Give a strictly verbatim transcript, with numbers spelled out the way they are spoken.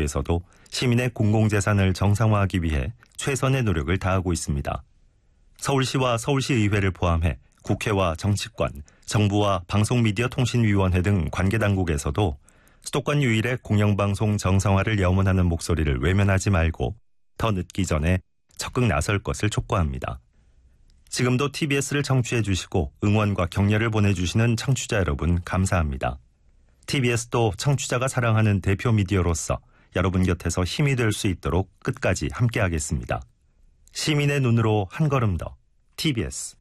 속에서도 시민의 공공재산을 정상화하기 위해 최선의 노력을 다하고 있습니다. 서울시와 서울시의회를 포함해 국회와 정치권, 정부와 방송미디어통신위원회 등 관계당국에서도 수도권 유일의 공영방송 정상화를 염원하는 목소리를 외면하지 말고 더 늦기 전에 적극 나설 것을 촉구합니다. 지금도 티비에스를 청취해 주시고 응원과 격려를 보내주시는 청취자 여러분 감사합니다. 티비에스도 청취자가 사랑하는 대표 미디어로서 여러분 곁에서 힘이 될 수 있도록 끝까지 함께하겠습니다. 시민의 눈으로 한 걸음 더 티비에스